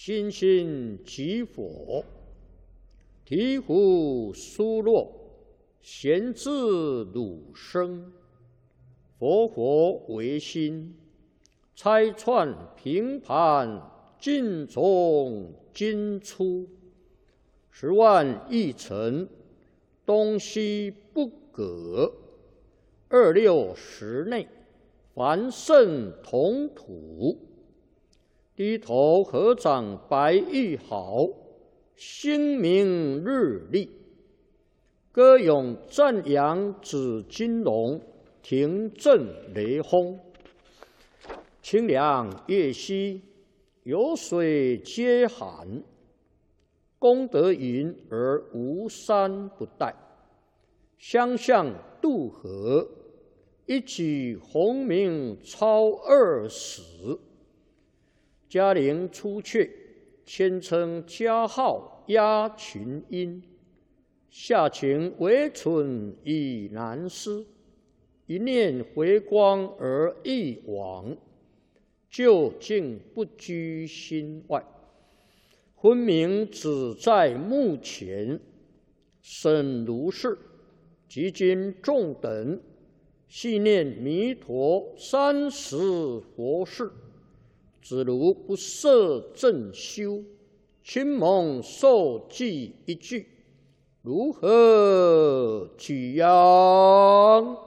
心心即佛，醍醐疏落，贤智汝生。佛佛唯心，拆穿平盘尽从今出。10万亿尘，东西不隔。26时内，凡圣同土。低头合掌白玉毫，星明日丽。歌咏赞扬紫金龙，庭震雷轰。清凉夜兮，有水皆寒。功德云而无山不殆。相向渡河，一举鸿名超20。嘉陵出阙，谦称嘉号压群英。下情惟存已难思，一念回光而忆往，究竟不居心外。昏明只在目前，审如是，即今众等细念弥陀30佛事，只如不摄正修，亲蒙受记一句，如何举扬？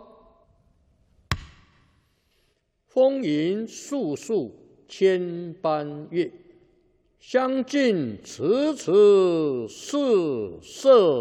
风云素素千般月，相近迟迟是色。